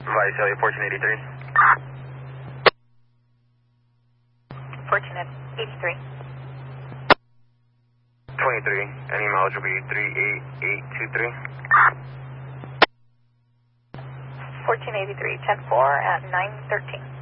Visalia 1483. Fortunate 83. 23, any mileage will be 38823. 1483, 10-4 at 913.